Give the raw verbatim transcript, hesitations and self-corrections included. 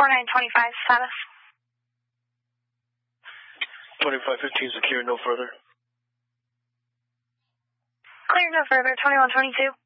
four nine two five, status. twenty-five fifteen secure, no further. Clear, no further, twenty-one twenty-two.